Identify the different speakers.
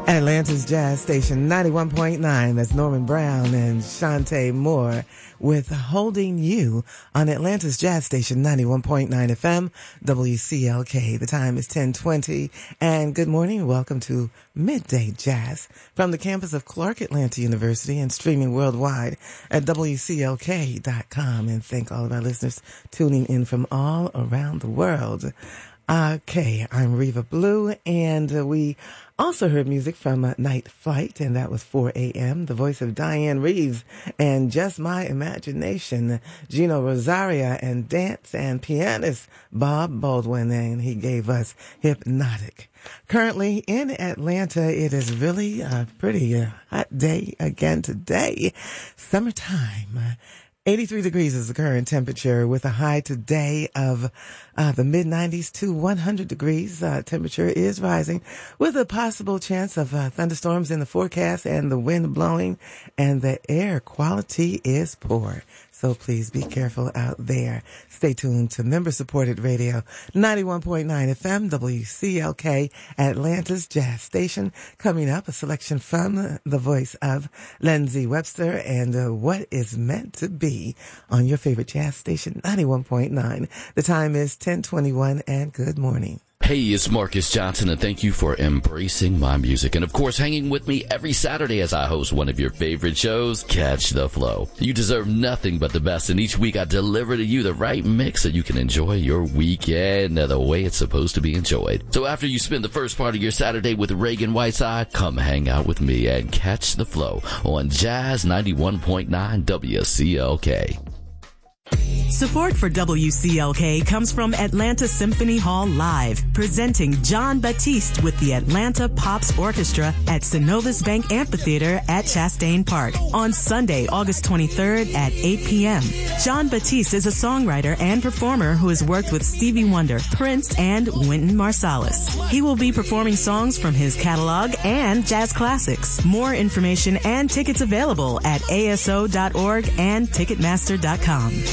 Speaker 1: Atlanta's Jazz Station 91.9. That's Norman Brown and Shantae Moore with Holding You on Atlanta's Jazz Station 91.9 FM WCLK. The time is 10:20 and good morning. Welcome to Midday Jazz from the campus of Clark Atlanta University and streaming worldwide at WCLK.com. And thank all of our listeners tuning in from all around the world. Okay, I'm Reva Blue, and we also heard music from Night Flight, and that was 4 a.m., the voice of Diane Reeves, and Just My Imagination, Gino Rosario, and dance and pianist Bob Baldwin, and he gave us Hypnotic. Currently in Atlanta, it is really a pretty hot day again today. Summertime. 83 degrees is the current temperature with a high today of the mid-90s to 100 degrees. Temperature is rising with a possible chance of thunderstorms in the forecast and the wind blowing, and the air quality is poor. So please be careful out there. Stay tuned to member-supported radio, 91.9 FM, WCLK, Atlanta's Jazz Station. Coming up, a selection from the voice of Lindsey Webster and What Is Meant to Be on your favorite jazz station, 91.9. The time is 10:21, and good morning.
Speaker 2: Hey, it's Marcus Johnson, and thank you for embracing my music. And, of course, hanging with me every Saturday as I host one of your favorite shows, Catch the Flow. You deserve nothing but the best, and each week I deliver to you the right mix so you can enjoy your weekend the way it's supposed to be enjoyed. So after you spend the first part of your Saturday with Reagan Whiteside, come hang out with me and Catch the Flow on Jazz 91.9 WCLK.
Speaker 3: Support for WCLK comes from Atlanta Symphony Hall Live, presenting Jon Batiste with the Atlanta Pops Orchestra at Synovus Bank Amphitheater at Chastain Park on Sunday, August 23rd at 8 p.m. Jon Batiste is a songwriter and performer who has worked with Stevie Wonder, Prince, and Wynton Marsalis. He will be performing songs from his catalog and jazz classics. More information and tickets available at aso.org and Ticketmaster.com.